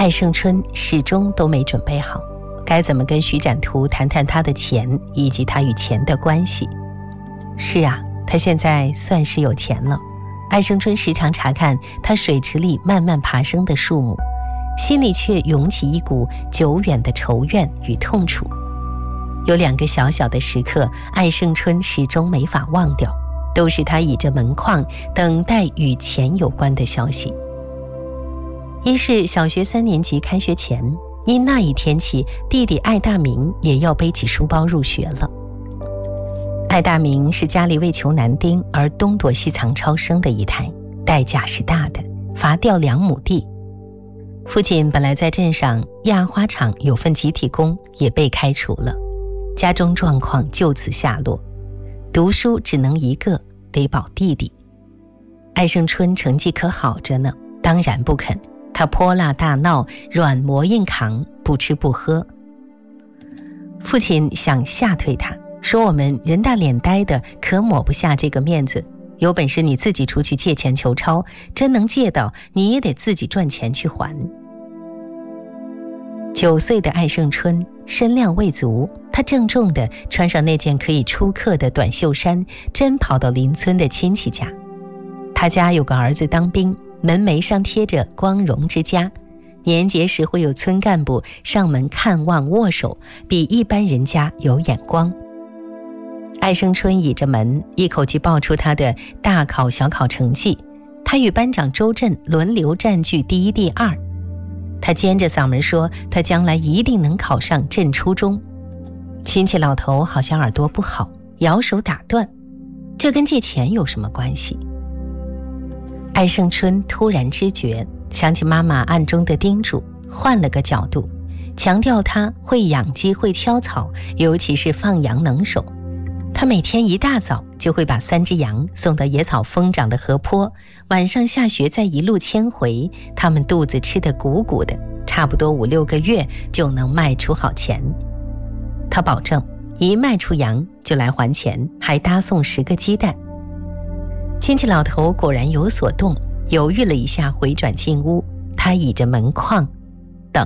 艾胜春始终都没准备好，该怎么跟徐展图谈谈他的钱以及他与钱的关系。是啊，他现在算是有钱了。艾胜春时常查看他水池里慢慢爬升的树木，心里却涌起一股久远的仇怨与痛楚。有2个小小的时刻，艾胜春始终没法忘掉，都是他倚着门框等待与钱有关的消息。一是小学3年级开学前，因那一天起，弟弟艾大明也要背起书包入学了。艾大明是家里为求男丁而东躲西藏超生的一胎，代价是大的，罚掉2亩地。父亲本来在镇上压花厂有份集体工，也被开除了，家中状况就此下落，读书只能一个，得保弟弟。艾胜春成绩可好着呢，当然不肯，他泼辣大闹，软磨硬扛，不吃不喝。父亲想吓退他，说我们人大脸呆的，可抹不下这个面子，有本事你自己出去借钱求钞，真能借到，你也得自己赚钱去还。9岁的艾胜春身量未足，他郑重地穿上那件可以出客的短袖衫，真跑到邻村的亲戚家。他家有个儿子当兵，门楣上贴着光荣之家，年节时会有村干部上门看望握手，比一般人家有眼光。艾胜春倚着门，一口气报出他的大考小考成绩，他与班长周震轮流占据第1、第2。他尖着嗓门说，他将来一定能考上镇初中。亲戚老头好像耳朵不好，摇手打断，这跟借钱有什么关系？艾胜春突然知觉，想起妈妈暗中的叮嘱，换了个角度，强调他会养鸡会挑草，尤其是放羊能手。他每天一大早就会把3只羊送到野草疯长的河坡，晚上下学再一路牵回，他们肚子吃得鼓鼓的，差不多5、6个月就能卖出好钱。他保证一卖出羊就来还钱，还搭送10个鸡蛋。亲戚老头果然有所动，犹豫了一下，回转进屋，他倚着门框等。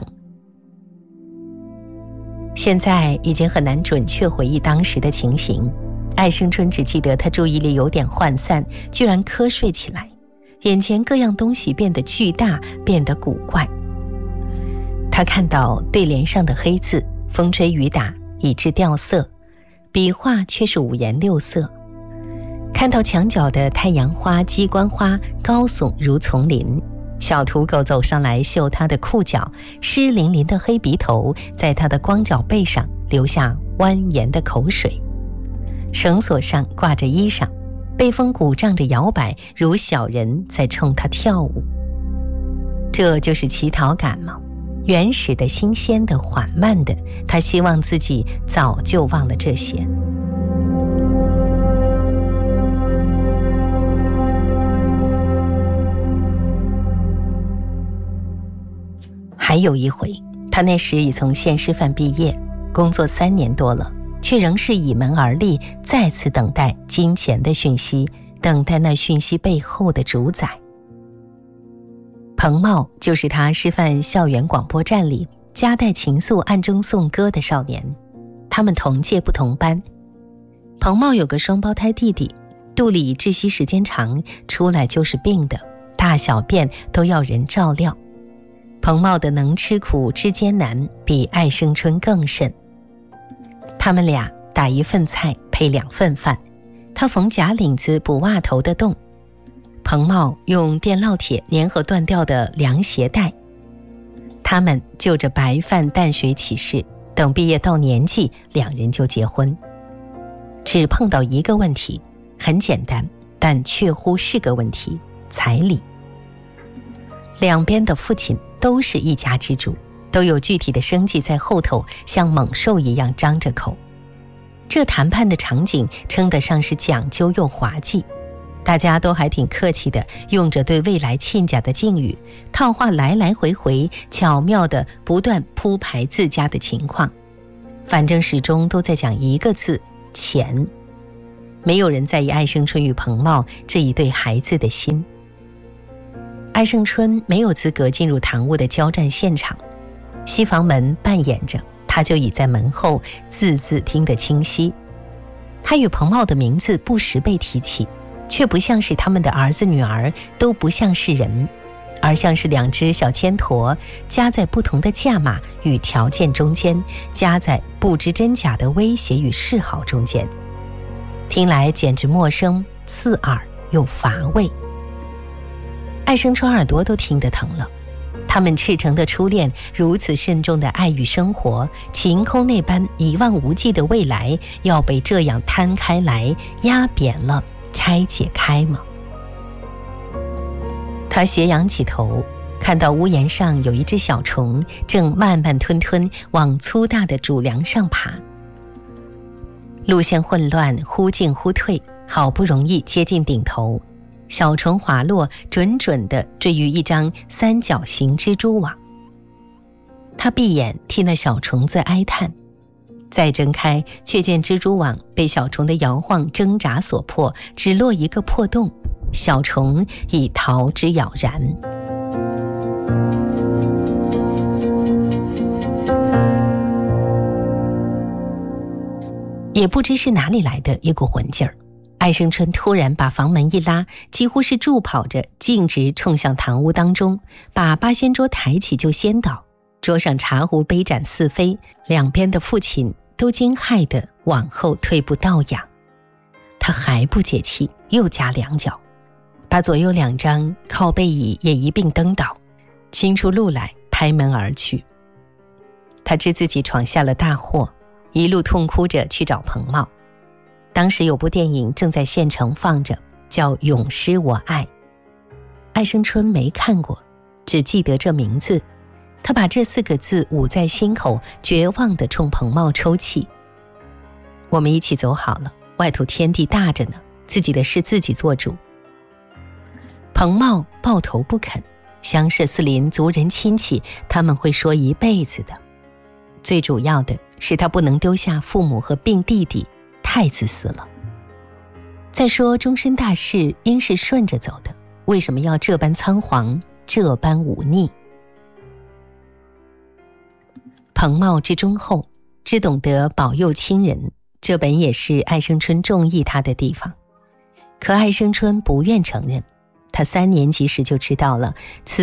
现在已经很难准确回忆当时的情形，艾胜春只记得他注意力有点涣散，居然瞌睡起来，眼前各样东西变得巨大，变得古怪。他看到对联上的黑字，风吹雨打以致掉色，笔画却是5颜6色。看到墙角的太阳花、鸡冠花高耸如丛林，小土狗走上来嗅他的裤脚，湿淋淋的黑鼻头在他的光脚背上留下蜿蜒的口水。绳索上挂着衣裳，被风鼓胀着摇摆，如小人在冲他跳舞。这就是乞讨感吗？原始的、新鲜的、缓慢的，他希望自己早就忘了这些。还有一回，他那时已从县师范毕业，工作3年多了，却仍是倚门而立，再次等待金钱的讯息，等待那讯息背后的主宰。彭茂就是他师范校园广播站里夹带情愫暗中颂歌的少年，他们同届不同班。彭茂有个双胞胎弟弟，肚里窒息时间长，出来就是病的，大小便都要人照料。彭茂的能吃苦知艰难比艾胜春更甚，他们俩打1份菜配2份饭，他缝假领子补袜头的洞，彭茂用电烙铁粘合断掉的凉鞋带。他们就着白饭淡水起誓，等毕业到年纪，2人就结婚。只碰到一个问题，很简单，但确乎是个问题：彩礼。两边的父亲都是一家之主，都有具体的生计在后头，像猛兽一样张着口。这谈判的场景称得上是讲究又滑稽，大家都还挺客气的，用着对未来亲家的敬语，套话来来回回，巧妙地不断铺排自家的情况。反正始终都在讲一个字：钱。没有人在意艾胜春与彭茂这一对孩子的心。 艾胜春没有资格进入堂屋的交战现场，西房门半掩着，他就倚在门后，字字听得清晰。他与彭茂的名字不时被提起，却不像是他们的儿子女儿，都不像是人，而像是两只小铅砣，夹在不同的价码与条件中间，夹在不知真假的威胁与示好中间，听来简直陌生、刺耳又乏味。艾胜春耳朵都听得疼了，他们赤诚的初恋，如此慎重的爱与生活，晴空那般一望无际的未来，要被这样摊开来，压扁了，拆解开吗？他斜仰起头，看到屋檐上有一只小虫正慢慢吞吞往粗大的主梁上爬，路线混乱，忽进忽退，好不容易接近顶头，小虫滑落，准准地坠于一张三角形蜘蛛网。他闭眼替那小虫子哀叹，再睁开，却见蜘蛛网被小虫的摇晃挣扎所破，只落一个破洞，小虫已逃之杳然。也不知是哪里来的一股混劲儿，艾胜春突然把房门一拉，几乎是助跑着径直冲向堂屋当中，把八仙桌抬起就掀倒，桌上茶壶杯盏四飞，两边的父亲都惊骇地往后退步倒仰。他还不解气，又加两脚，把左右两张靠背椅也一并蹬倒，清出路来，拍门而去。他知自己闯下了大祸，一路痛哭着去找彭茂。当时有部电影正在县城放着，叫《永失我爱》。艾胜春没看过，只记得这名字。他把这4个字捂在心口，绝望地冲彭茂抽泣。我们一起走好了，外头天地大着呢，自己的事自己做主。彭茂抱头不肯，乡社四邻族人亲戚，他们会说一辈子的。最主要的是他不能丢下父母和病弟弟，太自私了。再说终身大事应是顺着走的，为什么要这般仓皇，这般忤逆？彭茂之忠厚，只懂得保佑亲人，这本也是艾胜春中意他的地方。可艾胜春不愿承认，他3年级时就知道了，此